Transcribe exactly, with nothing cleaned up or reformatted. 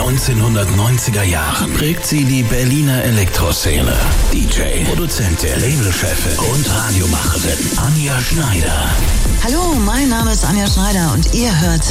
neunzehnhundertneunziger Jahren prägt sie die Berliner Elektroszene. D J, Produzentin, Labelchefin und Radiomacherin Anja Schneider. Hallo, mein Name ist Anja Schneider und ihr hört